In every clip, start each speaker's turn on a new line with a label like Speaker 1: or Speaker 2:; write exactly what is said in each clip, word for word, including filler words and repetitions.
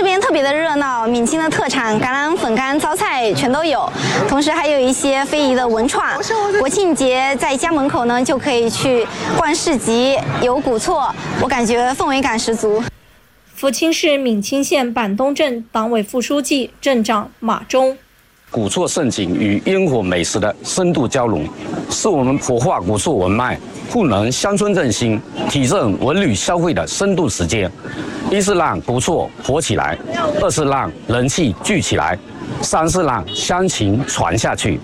Speaker 1: 边特别的热闹，闽清的特产橄榄粉干、糟菜全都有，同时还有一些非遗的文创。国庆节在家门口呢就可以去逛市集、有古厝，我感觉氛围感十足。
Speaker 2: 福清市闽清县板东镇党委副书记、镇长马忠。
Speaker 3: 古厝盛景与烟火美食的深度交融，是我们活化古厝文脉、赋能乡村振兴、提振文旅消费的深度实践。一是让古厝活起来，二是让人气聚起来，三是让乡情传下去。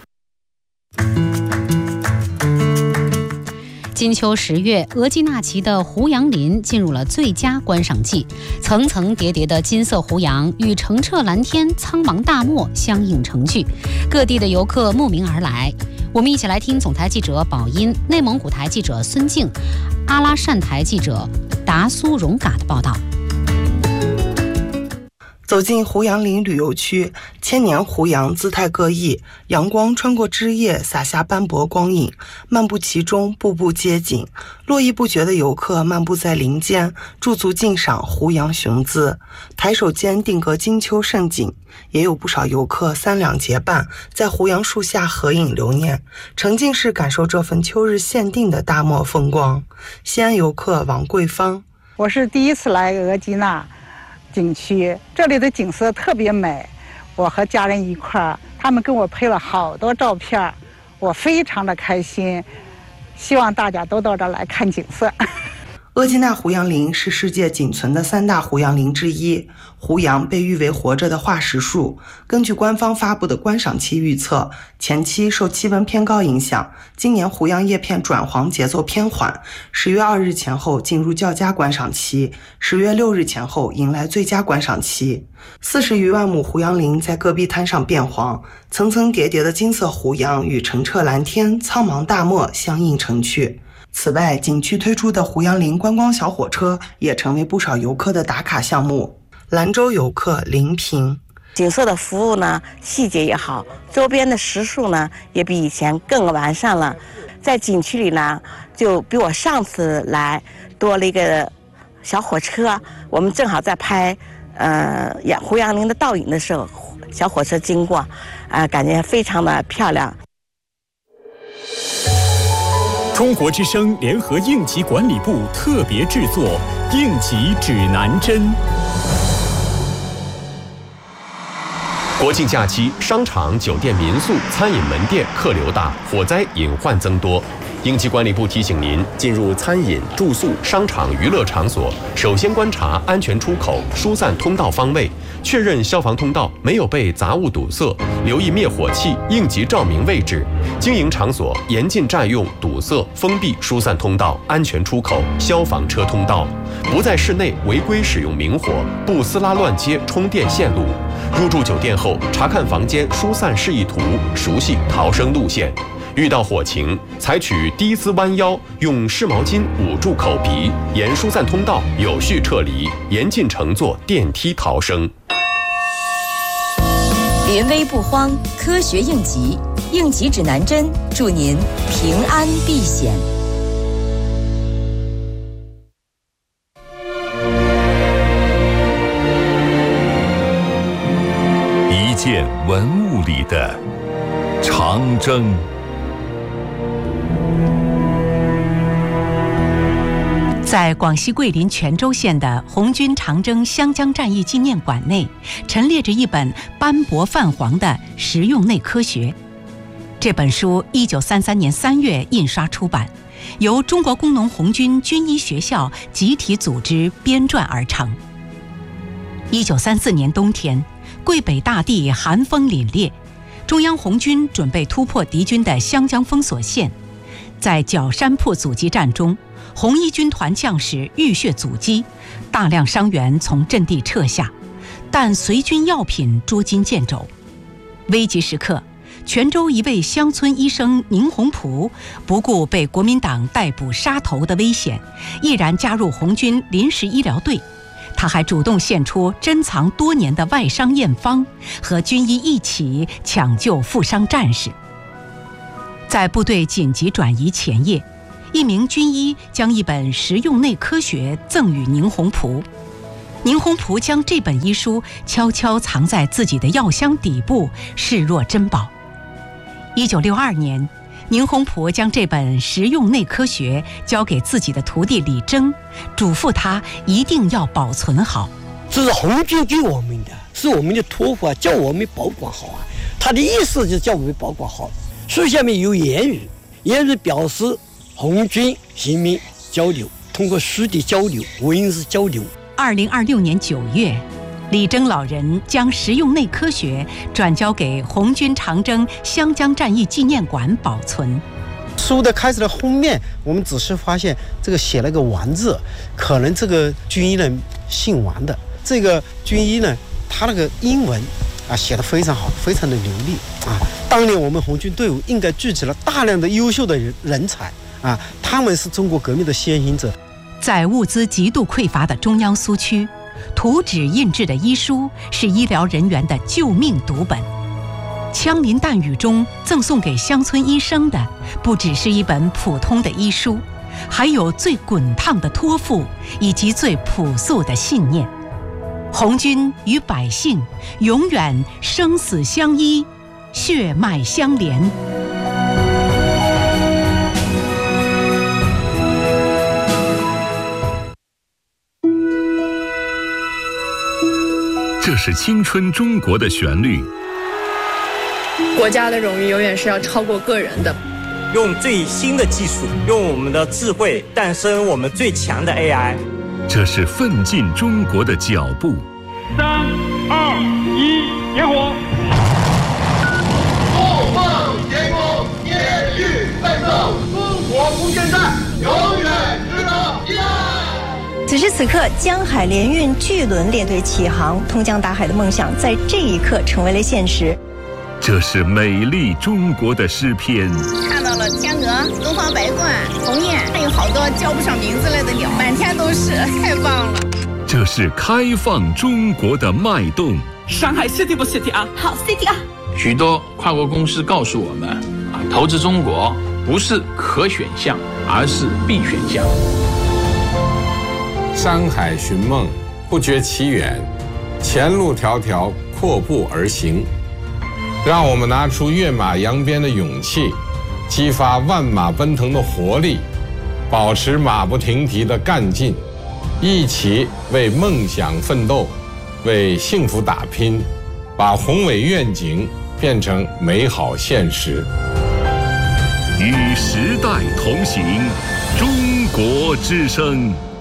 Speaker 4: 金秋十月，额济纳旗的胡杨林进入了最佳观赏季，层层叠叠的金色胡杨与澄澈蓝天、苍茫大漠相映成趣，各地的游客慕名而来。我们一起来听总台记者宝音、内蒙古台记者孙静、阿拉善台记者达苏荣嘎的报道。
Speaker 5: 走进胡杨林旅游区，千年胡杨姿态各异，阳光穿过枝叶洒下斑驳光影，漫步其中步步皆景。络绎不绝的游客漫步在林间，驻足鉴赏胡杨雄姿，抬手间定格金秋盛景。也有不少游客三两结伴，在胡杨树下合影留念，沉浸式感受这份秋日限定的大漠风光。西安游客王桂芳，
Speaker 6: 我是第一次来额济纳景区，这里的景色特别美，我和家人一块儿，他们跟我拍了好多照片，我非常的开心，希望大家都到这儿来看景色。
Speaker 5: 额济纳胡杨林是世界仅存的三大胡杨林之一，胡杨被誉为活着的化石树。根据官方发布的观赏期预测，前期受气温偏高影响，今年胡杨叶片转黄节奏偏缓，十月二日前后进入较佳观赏期，十月六日前后迎来最佳观赏期。四十余万亩胡杨林在戈壁滩上变黄，层层叠叠的金色胡杨与澄澈蓝天、苍茫大漠相映成趣。此外，景区推出的胡杨林观光小火车也成为不少游客的打卡项目。兰州游客林平，
Speaker 7: 景色的服务呢，细节也好，周边的石树呢也比以前更完善了。在景区里呢，就比我上次来多了一个小火车，我们正好在拍呃胡杨林的倒影的时候，小火车经过，啊、呃，感觉非常的漂亮。
Speaker 8: 中国之声联合应急管理部特别制作《应急指南针》。
Speaker 9: 国庆假期，商场、酒店、民宿、餐饮门店客流大，火灾隐患增多。应急管理部提醒您，进入餐饮、住宿、商场、娱乐场所，首先观察安全出口、疏散通道方位，确认消防通道没有被杂物堵塞，留意灭火器、应急照明位置。经营场所严禁占用、堵塞、封闭疏散通道、安全出口、消防车通道，不在室内违规使用明火，不撕拉乱接充电线路。入住酒店后，查看房间疏散示意图，熟悉逃生路线。遇到火情，采取低姿弯腰，用湿毛巾捂住口鼻，沿疏散通道有序撤离，严禁乘坐电梯逃生。
Speaker 10: 临危不慌，科学应急，应急指南针，祝您平安避险。
Speaker 11: 一件文物里的长征。
Speaker 12: 在广西桂林全州县的红军长征湘江战役纪念馆内，陈列着一本斑驳泛黄的实用内科学。这本书一九三三年三月印刷出版，由中国工农红军军医学校集体组织编撰而成。一九三四年冬天，桂北大地寒风凛冽，中央红军准备突破敌军的湘江封锁线。在角山铺阻击战中，红一军团将士浴血阻击，大量伤员从阵地撤下，但随军药品捉襟见肘。危急时刻，泉州一位乡村医生宁洪璞不顾被国民党逮捕杀头的危险，毅然加入红军临时医疗队。他还主动献出珍藏多年的外伤验方，和军医一起抢救负伤战士。在部队紧急转移前夜，一名军医将一本实用内科学赠予宁洪璞。 宁洪璞将这本医书悄悄藏在自己的药箱底部，视若珍宝。一九六二年，宁洪璞将这本实用内科学交给自己的徒弟李征，嘱咐他一定要保存好。
Speaker 13: 这是红军给我们的，是我们的托付啊，叫我们保管好啊。他的意思就是叫我们保管好。书下面有言语，言语表示红军人民交流，通过书的交流，文字交流。
Speaker 12: 二零二六年九月，李征老人将实用内科学转交给红军长征湘江战役纪念馆保存。
Speaker 14: 书的开始的封面，我们只是发现这个写了个王字，可能这个军医呢姓王的。这个军医呢，他那个英文啊写得非常好，非常的流利啊。当年我们红军队伍应该聚集了大量的优秀的人人才啊，他们是中国革命的先行者。
Speaker 12: 在物资极度匮乏的中央苏区，图纸印制的医书是医疗人员的救命读本。枪林弹雨中赠送给乡村医生的，不只是一本普通的医书，还有最滚烫的托付以及最朴素的信念。红军与百姓永远生死相依，血脉相连。
Speaker 11: 这是青春中国的旋律。
Speaker 15: 国家的荣誉永远是要超过个人的。
Speaker 16: 用最新的技术，用我们的智慧诞生我们最强的 A I。
Speaker 11: 这是奋进中国的脚步。
Speaker 17: 三二一，点火！
Speaker 18: 后方前攻，野域奋斗，中国无限战，永远值得期待。
Speaker 19: 此时此刻，江海联运巨轮列队起航，通江达海的梦想在这一刻成为了现实。
Speaker 11: 这是美丽中国的诗篇。
Speaker 20: 看到了天鹅、东方白鹳、鸿雁，还有好多叫不上名字来的鸟，满天都是，太棒了。
Speaker 11: 这是开放中国的脉动。
Speaker 21: 上海 City 不 City 啊？
Speaker 19: 好 City 啊！
Speaker 21: 许多跨国公司告诉我们，啊，投资中国不是可选项，而是必选项。
Speaker 22: 山海寻梦，不觉其远，前路迢迢，阔步而行。让我们拿出跃马扬鞭的勇气，激发万马奔腾的活力，保持马不停蹄的干劲，一起为梦想奋斗，为幸福打拼，把宏伟愿景变成美好现实。
Speaker 11: 与时代同行，中国之声。